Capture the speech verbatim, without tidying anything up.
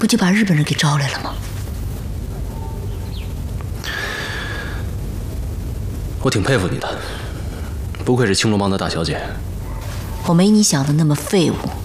不就把日本人给招来了吗？ 我挺佩服你的，不愧是青龙帮的大小姐。 我没你想的那么废物。